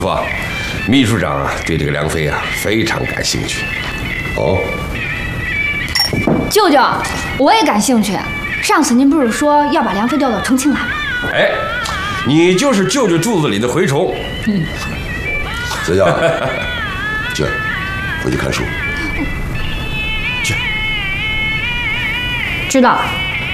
不，秘书长啊，对这个梁飞啊非常感兴趣。哦， 舅舅，我也感兴趣。上次您不是说要把梁飞调到重庆来吗？ 哎，你就是舅舅肚子里的蛔虫。 小夏，去，回去看书。去。 知道了。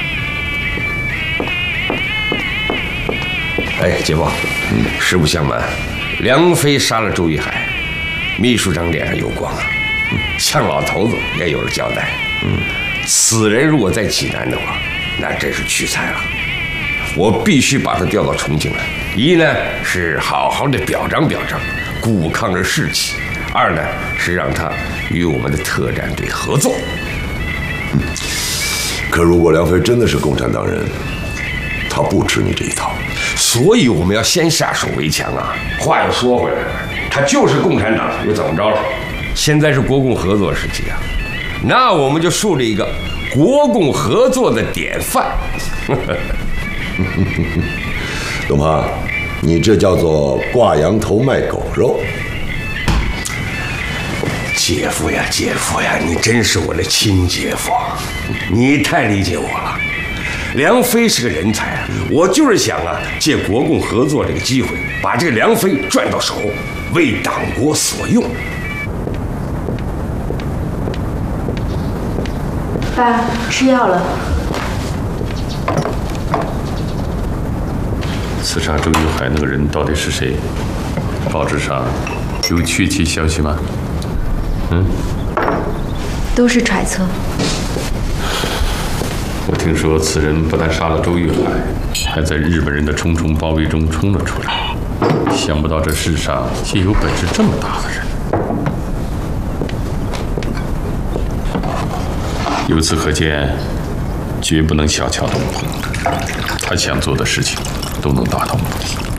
哎，姐夫，实不相瞒，梁飞杀了周玉海，秘书长脸上有光啊，向老头子也有了交代。此人如果在济南的话，那真是屈才了。我必须把他调到重庆来，一呢是好好的表彰表彰，鼓舞抗日士气；二呢是让他与我们的特战队合作。 可如果梁飞真的是共产党人，他不吃你这一套。 所以我们要先下手为强啊！话又说回来了，他就是共产党，又怎么着了？现在是国共合作时期啊，那我们就树立一个国共合作的典范。 董胖，你这叫做挂羊头卖狗肉。 姐夫呀，姐夫呀，你真是我的亲姐夫，你太理解我了。梁飞是个人才啊，我就是想啊，借国共合作这个机会，把这个梁飞赚到手，为党国所用。 爸，吃药了。 刺杀周玉海那个人到底是谁？报纸上有确切消息吗？ 都是揣测。 我听说此人不但杀了周玉海，还在日本人的重重包围中冲了出来。想不到这世上竟有本事这么大的人。由此可见，绝不能小瞧董鹏，他想做的事情都能达到目的。